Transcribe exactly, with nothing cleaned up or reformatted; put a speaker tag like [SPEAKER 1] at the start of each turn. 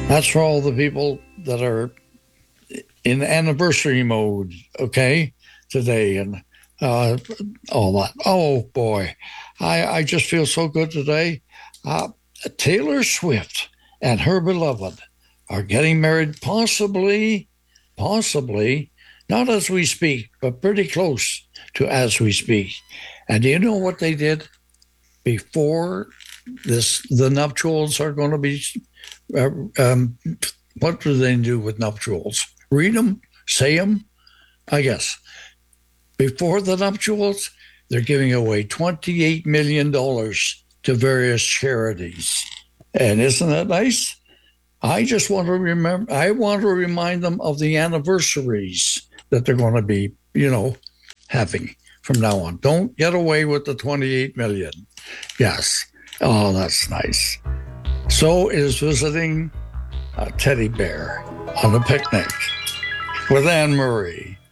[SPEAKER 1] That's for all the people that are in anniversary mode, okay, today and uh, all that. Oh boy, I, I just feel so good today. Uh, Taylor Swift and her beloved are getting married, possibly, possibly, not as we speak, but pretty close to as we speak. And do you know what they did before this? The nuptials are going to be. Uh, um, what do they do with nuptials? Read them, say them, I guess. Before the nuptials, they're giving away twenty-eight million dollars to various charities. And isn't that nice? I just want to remember, I want to remind them of the anniversaries that they're going to be, you know, having from now on. Don't get away with the twenty-eight million. Yes. Oh, that's nice. So is visiting a teddy bear on a picnic with Anne Murray.